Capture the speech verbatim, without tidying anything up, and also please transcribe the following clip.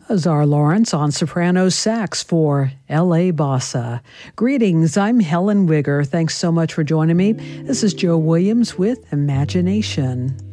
Azar Lawrence on soprano sax for L A Bossa. Greetings, I'm Helen Wigger. Thanks so much for joining me. This is Joe Williams with Imagination.